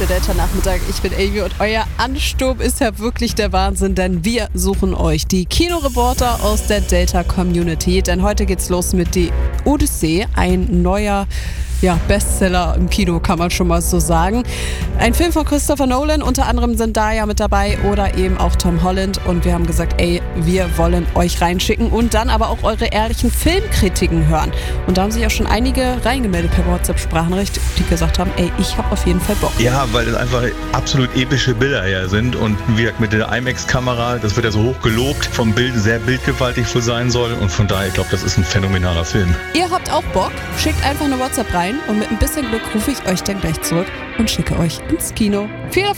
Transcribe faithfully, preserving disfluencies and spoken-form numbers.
der Delta-Nachmittag. Ich bin Amy und euer Ansturm ist ja wirklich der Wahnsinn, denn wir suchen euch, die Kinoreporter aus der Delta-Community. Denn heute geht's los mit Die Odyssee, ein neuer ja, Bestseller im Kino, kann man schon mal so sagen. Ein Film von Christopher Nolan, unter anderem sind da ja mit dabei oder eben auch Tom Holland. Und wir haben gesagt, ey, wir wollen euch reinschicken und dann aber auch eure ehrlichen Filmkritiken hören. Und da haben sich auch schon einige reingemeldet per WhatsApp-Sprachnachricht, die gesagt haben, ey, ich habe auf jeden Fall Bock. Ja, weil das einfach absolut epische Bilder ja sind und wie gesagt mit der IMAX-Kamera, das wird ja so hoch gelobt, vom Bild sehr bildgewaltig wohl sein soll und von daher, ich glaube, das ist ein phänomenaler Film. Ihr habt auch Bock? Schickt einfach eine WhatsApp rein und mit ein bisschen Glück rufe ich euch dann gleich zurück und schicke euch ins Kino. Viel